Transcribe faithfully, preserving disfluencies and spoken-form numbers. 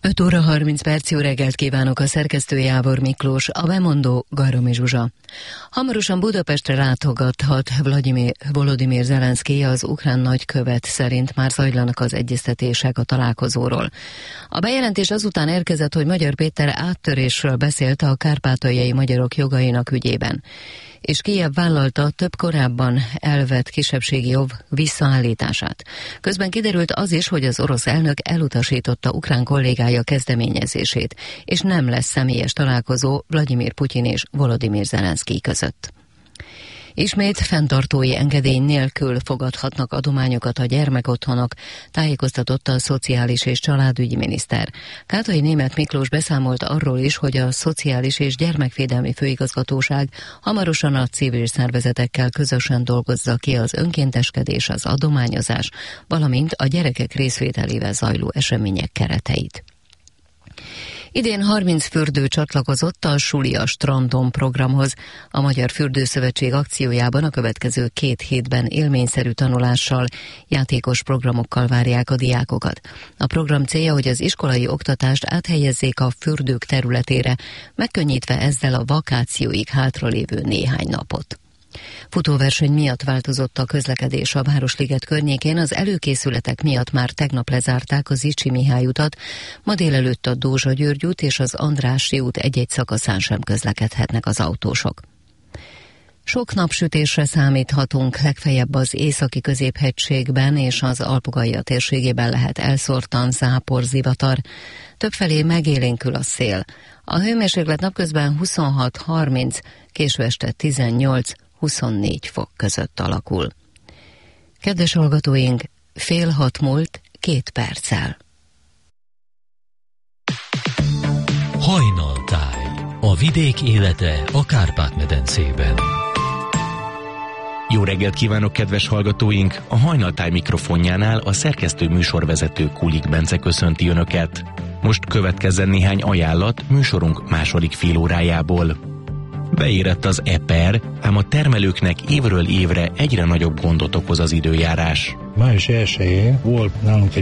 öt óra harminc perc, jó reggelt kívánok, a szerkesztő Jávor Miklós, a bemondó Garomi Zsuzsa. Hamarosan Budapestre látogathat Vladimir, Volodymyr Zelenszkij, az ukrán nagykövet szerint már zajlanak az egyeztetések a találkozóról. A bejelentés azután érkezett, hogy Magyar Péter áttörésről beszélt a kárpátaljai magyarok jogainak ügyében, és Kijev vállalta több korábban elvett kisebbségi jog visszaállítását. Közben kiderült az is, hogy az orosz elnök elutasította ukrán kollégája kezdeményezését, és nem lesz személyes találkozó Vladimir Putyin és Volodymyr Zelenszkij között. Ismét fenntartói engedély nélkül fogadhatnak adományokat a gyermekotthonok, tájékoztatott a Szociális és Családügyi miniszter. Kátai Németh Miklós beszámolt arról is, hogy a Szociális és Gyermekvédelmi Főigazgatóság hamarosan a civil szervezetekkel közösen dolgozza ki az önkénteskedés, az adományozás, valamint a gyerekek részvételével zajló események kereteit. Idén harminc fürdő csatlakozott a Suli a strandon programhoz. A Magyar Fürdőszövetség akciójában a következő két hétben élményszerű tanulással, játékos programokkal várják a diákokat. A program célja, hogy az iskolai oktatást áthelyezzék a fürdők területére, megkönnyítve ezzel a vakációig hátralévő néhány napot. Futóverseny miatt változott a közlekedés a Városliget környékén, az előkészületek miatt már tegnap lezárták az Zichy Mihály utat, ma délelőtt a Dózsa-György út és az Andrássy út egy-egy szakaszán sem közlekedhetnek az autósok. Sok napsütésre számíthatunk, legfeljebb az északi középhegységben és az Alpogallja térségében lehet elszórtan zápor, zivatar. Többfelé megélénkül a szél. A hőmérséklet napközben huszonhat harminc, késő este tizennyolc huszonnégy fok között alakul. Kedves hallgatóink, fél hat múlt két perccel. Hajnaltáj, a vidék élete a Kárpát-medencében. Jó reggelt kívánok, kedves hallgatóink! A Hajnaltáj mikrofonjánál a szerkesztő műsorvezető Kulik Bence köszönti Önöket. Most következzen néhány ajánlat műsorunk második fél órájából. Beérett az eper, ám a termelőknek évről évre egyre nagyobb gondot okoz az időjárás. május elsején volt nálunk egy